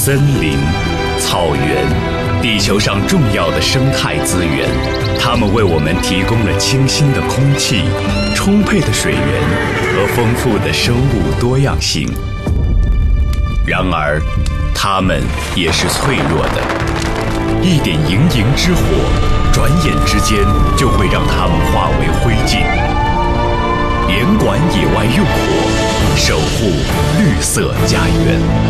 森林、草原，地球上重要的生态资源，它们为我们提供了清新的空气、充沛的水源和丰富的生物多样性。然而，它们也是脆弱的，一点营营之火，转眼之间就会让它们化为灰烬。联管野外用火，守护绿色家园。